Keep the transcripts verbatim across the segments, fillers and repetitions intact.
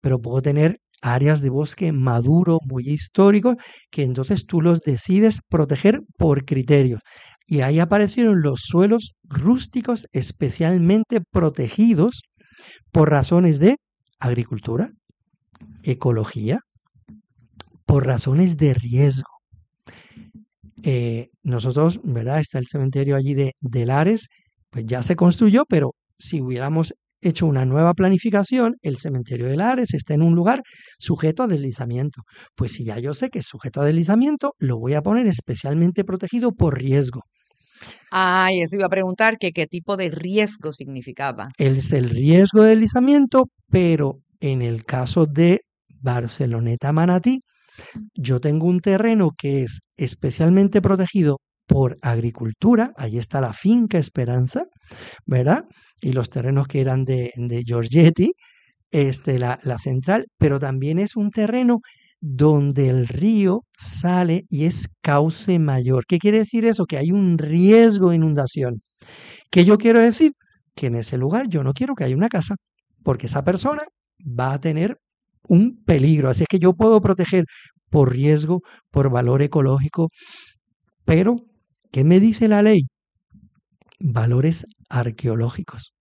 pero puedo tener áreas de bosque maduro, muy históricos, que entonces tú los decides proteger por criterios. Y ahí aparecieron los suelos rústicos especialmente protegidos por razones de agricultura, ecología, por razones de riesgo. Eh, nosotros, ¿verdad? Está el cementerio allí de, de Lares, pues ya se construyó, pero si hubiéramos hecho una nueva planificación, el cementerio de Lares está en un lugar sujeto a deslizamiento. Pues si ya yo sé que es sujeto a deslizamiento, lo voy a poner especialmente protegido por riesgo. Ay, eso iba a preguntar que qué tipo de riesgo significaba. Es el riesgo de deslizamiento, pero en el caso de Barceloneta Manatí, yo tengo un terreno que es especialmente protegido por agricultura, ahí está la finca Esperanza, ¿verdad? Y los terrenos que eran de, de Giorgetti, este, la, la central, pero también es un terreno donde el río sale y es cauce mayor. ¿Qué quiere decir eso? Que hay un riesgo de inundación. ¿Qué yo quiero decir? Que en ese lugar yo no quiero que haya una casa, porque esa persona va a tener un peligro. Así es que yo puedo proteger por riesgo, por valor ecológico, pero ¿qué me dice la ley? Valores arqueológicos.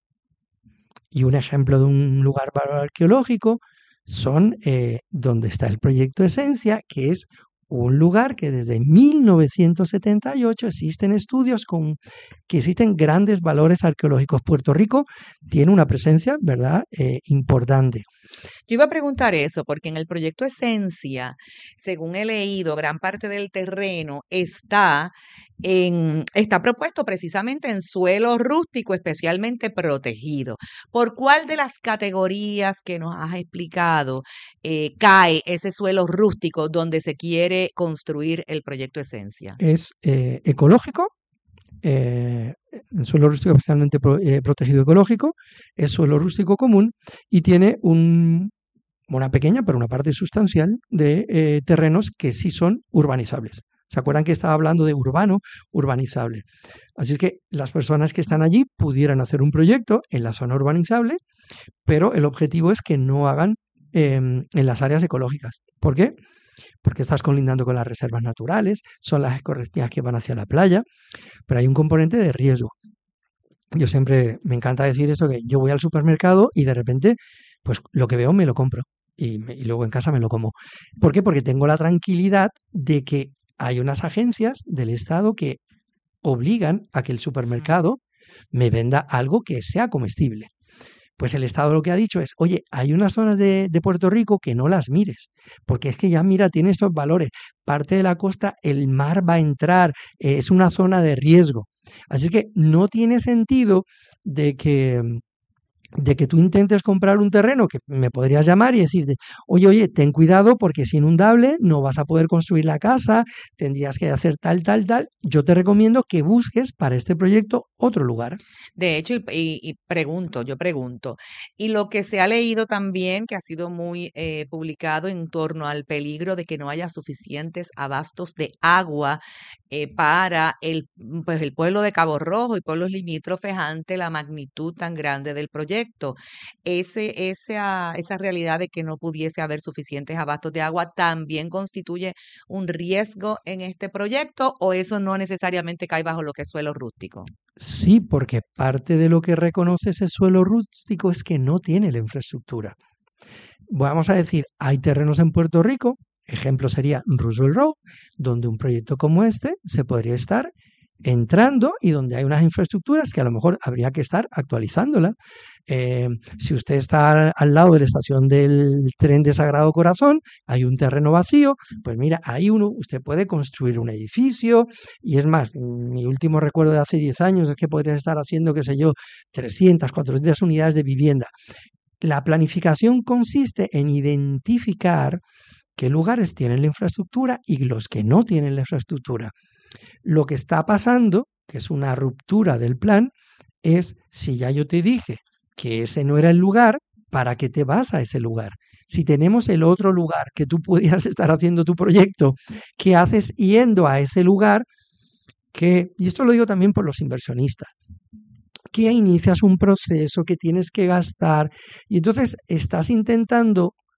Y un ejemplo de un lugar valor arqueológico son eh, donde está el proyecto Esencia, que es un lugar que desde mil novecientos setenta y ocho existen estudios con que existen grandes valores arqueológicos. Puerto Rico tiene una presencia, ¿verdad?, eh, importante. Yo iba a preguntar eso, porque en el proyecto Esencia, según he leído, gran parte del terreno está en, está propuesto precisamente en suelo rústico, especialmente protegido. ¿Por cuál de las categorías que nos has explicado eh, cae ese suelo rústico donde se quiere construir el proyecto Esencia? Es eh, ecológico, eh, el suelo rústico especialmente pro, eh, protegido ecológico, es suelo rústico común y tiene un, una pequeña, pero una parte sustancial de eh, terrenos que sí son urbanizables. ¿Se acuerdan que estaba hablando de urbano, urbanizable? Así es que las personas que están allí pudieran hacer un proyecto en la zona urbanizable, pero el objetivo es que no hagan eh, en las áreas ecológicas. ¿Por qué? Porque estás colindando con las reservas naturales, son las ecorregiones que van hacia la playa, pero hay un componente de riesgo. Yo siempre me encanta decir eso, que yo voy al supermercado y de repente, pues lo que veo me lo compro y, me, y luego en casa me lo como. ¿Por qué? Porque tengo la tranquilidad de que hay unas agencias del Estado que obligan a que el supermercado me venda algo que sea comestible. Pues el Estado lo que ha dicho es, oye, hay unas zonas de, de Puerto Rico que no las mires, porque es que ya mira, tiene estos valores. Parte de la costa, el mar va a entrar, eh, es una zona de riesgo. Así que no tiene sentido de que de que tú intentes comprar un terreno que me podrías llamar y decirte, oye, oye, ten cuidado porque es inundable, no vas a poder construir la casa, tendrías que hacer tal, tal, tal. Yo te recomiendo que busques para este proyecto otro lugar. De hecho, y, y- y pregunto, yo pregunto, y lo que se ha leído también, que ha sido muy eh, publicado en torno al peligro de que no haya suficientes abastos de agua eh, para el, mm, pues, el pueblo de Cabo Rojo y pueblos limítrofes ante la magnitud tan grande del proyecto. Ese, esa, esa realidad de que no pudiese haber suficientes abastos de agua también constituye un riesgo en este proyecto, o eso no necesariamente cae bajo lo que es suelo rústico. Sí, porque parte de lo que reconoce ese suelo rústico es que no tiene la infraestructura. Vamos a decir, hay terrenos en Puerto Rico, ejemplo sería Roosevelt Road, donde un proyecto como este se podría estar entrando y donde hay unas infraestructuras que a lo mejor habría que estar actualizándolas. Eh, si usted está al lado de la estación del tren de Sagrado Corazón, hay un terreno vacío, pues mira, ahí uno, usted puede construir un edificio y es más, mi último recuerdo de hace diez años es que podrías estar haciendo, qué sé yo, trescientas, cuatrocientas unidades de vivienda. La planificación consiste en identificar qué lugares tienen la infraestructura y los que no tienen la infraestructura. Lo que está pasando, que es una ruptura del plan, es si ya yo te dije que ese no era el lugar, ¿para qué te vas a ese lugar? Si tenemos el otro lugar que tú pudieras estar haciendo tu proyecto, ¿qué haces yendo a ese lugar? Que, y esto lo digo también por los inversionistas, que inicias un proceso que tienes que gastar y entonces estás intentando